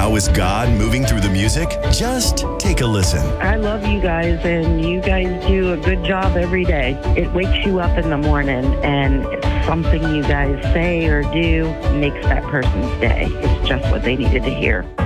How is God moving through the music? Just take a listen. I love you guys, and you guys do a good job every day. It wakes you up in the morning, and something you guys say or do makes that person's day. It's just what they needed to hear.